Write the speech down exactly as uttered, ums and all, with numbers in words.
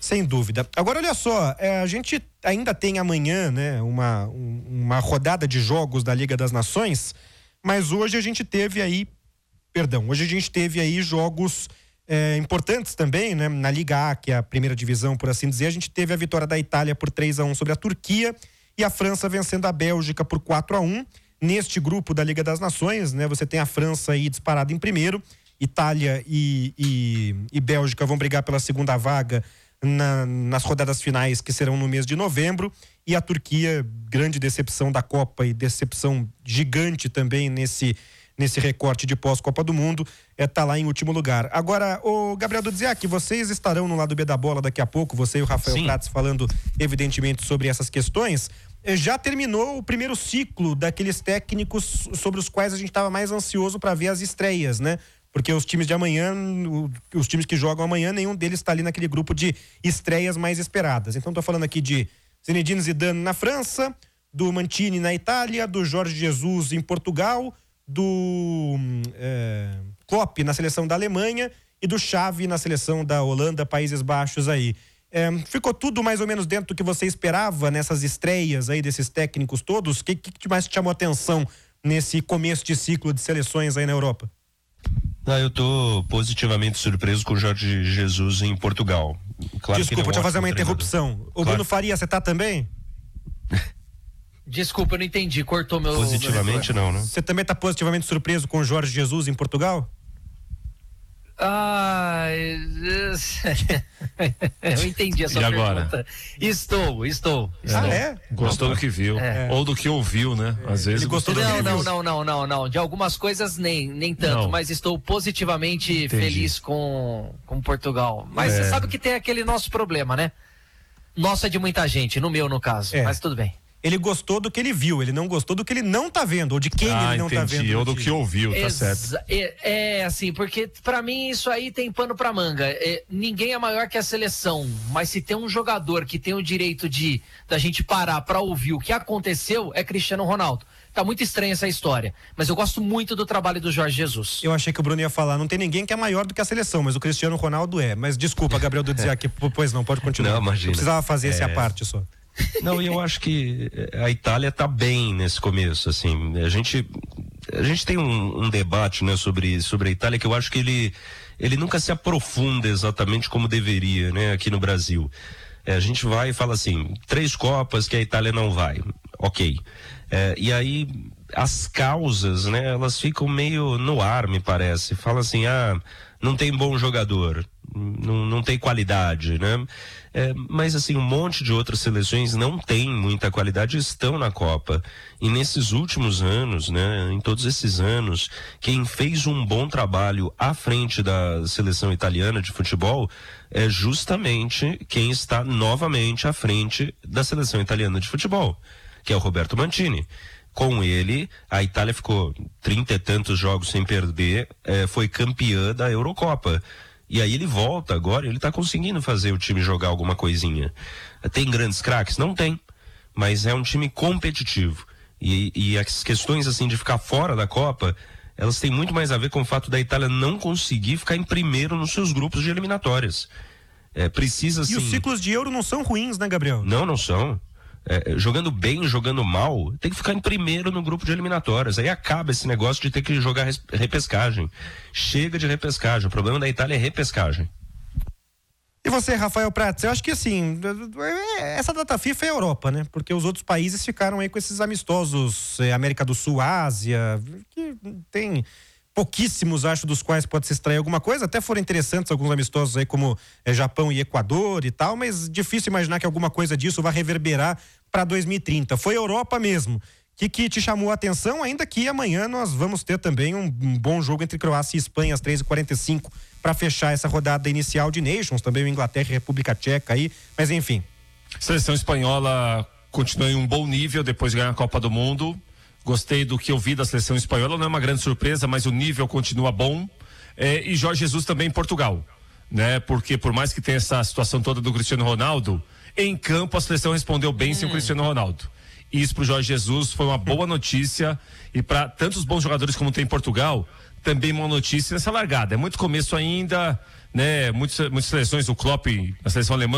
Sem dúvida. Agora, olha só, é, a gente ainda tem amanhã, né, uma, um, uma rodada de jogos da Liga das Nações, mas hoje a gente teve aí, perdão, hoje a gente teve aí jogos é, importantes também, né, na Liga A, que é a primeira divisão, por assim dizer. A gente teve a vitória da Itália por três a um sobre a Turquia e a França vencendo a Bélgica por quatro a um. Neste grupo da Liga das Nações, né, você tem a França aí disparada em primeiro, Itália e, e, e Bélgica vão brigar pela segunda vaga Na, nas rodadas finais, que serão no mês de novembro, e a Turquia, grande decepção da Copa e decepção gigante também nesse, nesse recorte de pós-Copa do Mundo, é, tá lá em último lugar. Agora, o Gabriel Dudziak, vocês estarão no lado B da bola daqui a pouco, você e o Rafael Sim. Prats falando evidentemente sobre essas questões. Já terminou o primeiro ciclo daqueles técnicos sobre os quais a gente estava mais ansioso para ver as estreias, né? Porque os times de amanhã, os times que jogam amanhã, nenhum deles está ali naquele grupo de estreias mais esperadas. Então estou falando aqui de Zinedine Zidane na França, do Mancini na Itália, do Jorge Jesus em Portugal, do é, Klopp na seleção da Alemanha e do Xavi na seleção da Holanda, Países Baixos aí. É, ficou tudo mais ou menos dentro do que você esperava nessas estreias aí desses técnicos todos? O que, que mais te chamou a atenção nesse começo de ciclo de seleções aí na Europa? Ah, eu tô positivamente surpreso com o Jorge Jesus em Portugal. Claro. Desculpa, deixa eu fazer uma interrupção. O claro. Bruno Faria, você tá também? Desculpa, eu não entendi, cortou meu... Positivamente meu... não, né? Você também tá positivamente surpreso com o Jorge Jesus em Portugal? Ah, eu entendi a sua e agora? pergunta. Estou, estou. estou. Ah, é? Gostou do que viu. É. Ou do que ouviu, né? É. Às vezes Ele gostou do não, que não, viu. não, não, não, não. De algumas coisas nem, nem tanto, Não. mas estou positivamente Entendi. feliz com, com Portugal. Mas É. você sabe que tem aquele nosso problema, né? Nosso é de muita gente, no meu, no caso. É. Mas tudo bem. Ele gostou do que ele viu, ele não gostou do que ele não tá vendo, ou de quem ah, ele não entendi. tá vendo. Ou do que ouviu, tá Exa- certo. É, é assim, porque pra mim isso aí tem pano pra manga. É, ninguém é maior que a seleção, mas se tem um jogador que tem o direito de da gente parar pra ouvir o que aconteceu, é Cristiano Ronaldo. Tá muito estranha essa história, mas eu gosto muito do trabalho do Jorge Jesus. Eu achei que o Bruno ia falar, não tem ninguém que é maior do que a seleção, mas o Cristiano Ronaldo é. Mas desculpa, Gabriel Dudziak, pois não, pode continuar. Não, imagina. Eu precisava fazer É. essa parte só. Não, e eu acho que a Itália tá bem nesse começo, assim, a gente a gente tem um, um debate, né, sobre, sobre a Itália que eu acho que ele, ele nunca se aprofunda exatamente como deveria, né, aqui no Brasil. É, a gente vai e fala assim, três Copas que a Itália não vai, ok. É, e aí as causas, né, elas ficam meio no ar, me parece. Fala assim, ah, não tem bom jogador, não, não tem qualidade, né? É, mas assim, um monte de outras seleções não tem muita qualidade e estão na Copa. E nesses últimos anos, né, em todos esses anos, quem fez um bom trabalho à frente da seleção italiana de futebol é justamente quem está novamente à frente da seleção italiana de futebol, que é o Roberto Mancini. Com ele, a Itália ficou trinta e tantos jogos sem perder, é, foi campeã da Eurocopa. E aí ele volta agora, ele tá conseguindo fazer o time jogar alguma coisinha. Tem grandes craques? Não tem. Mas é um time competitivo. E, e as questões assim de ficar fora da Copa, elas têm muito mais a ver com o fato da Itália não conseguir ficar em primeiro nos seus grupos de eliminatórias. É, precisa assim... E os ciclos de Euro não são ruins, né, Gabriel? Não, não são. É, jogando bem, jogando mal, tem que ficar em primeiro no grupo de eliminatórias. Aí acaba esse negócio de ter que jogar res, repescagem. Chega de repescagem. O problema da Itália é repescagem. E você, Rafael Prats, eu acho que assim, essa data FIFA é a Europa, né? Porque os outros países ficaram aí com esses amistosos, é, América do Sul, Ásia, que tem pouquíssimos, acho, dos quais pode se extrair alguma coisa. Até foram interessantes alguns amistosos aí, como é, Japão e Equador e tal, mas difícil imaginar que alguma coisa disso vai reverberar para dois mil e trinta. Foi Europa mesmo. O que, que te chamou a atenção? Ainda que amanhã nós vamos ter também um, um bom jogo entre Croácia e Espanha às três e quarenta e cinco para fechar essa rodada inicial de Nations, também o Inglaterra e República Tcheca aí, mas enfim. Seleção espanhola continua em um bom nível depois de ganhar a Copa do Mundo. Gostei do que eu vi da seleção espanhola, não é uma grande surpresa, mas o nível continua bom. É, e Jorge Jesus também em Portugal, né? Porque por mais que tenha essa situação toda do Cristiano Ronaldo, em campo a seleção respondeu bem hum. sem o Cristiano Ronaldo. E isso pro Jorge Jesus foi uma boa notícia, e para tantos bons jogadores como tem em Portugal, também uma notícia nessa largada. É muito começo ainda, né? Muitas, muitas seleções, o Klopp, a seleção alemã